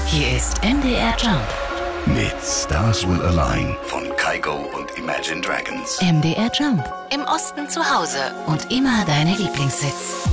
Hier ist MDR Jump mit Stars Will Align von Kygo und Imagine Dragons. MDR Jump. Im Osten zu Hause und immer deine Lieblingssitz.